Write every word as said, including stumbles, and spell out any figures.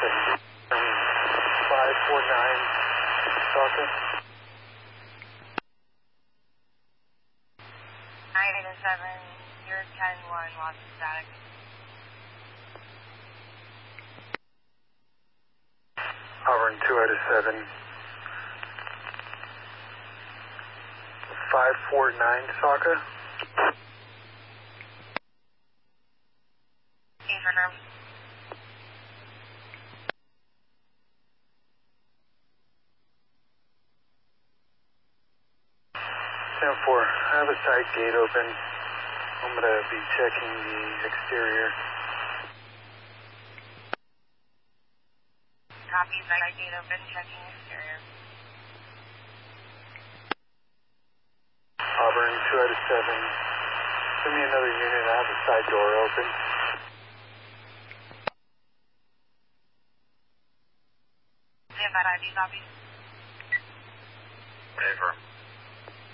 five four nine, Soccer. nine eight seven, zero ten one, lost static. Hovering two out of seven. five four nine, Soccer. Confirm. ten four, I have a side gate open. I'm going to be checking the exterior. Copy, side gate open, checking exterior. Auburn, two out of seven. Send me another unit, I have a side door open. Stand by I D copy.